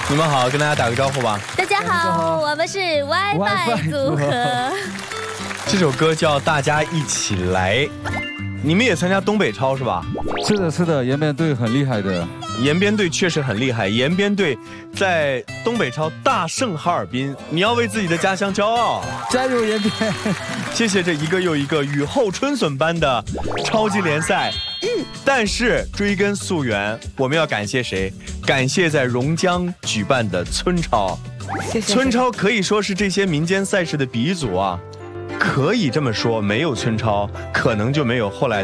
你们好，跟大家打个招呼吧。 大家好，我们是 WiFi 组合。 这首歌叫《大家一起来》，你们也参加东北超是吧？ 是的，延边队很厉害的。 延边队确实很厉害，延边队在东北超大胜哈尔滨，你要为自己的家乡骄傲， 加油延边！ 谢谢这一个又一个雨后春笋般的超级联赛。但是追根溯源，我们要感谢谁？感谢在榕江举办的村超。 谢谢。 村超可以说是这些民间赛事的鼻祖啊，可以这么说，没有村超，可能就没有后来的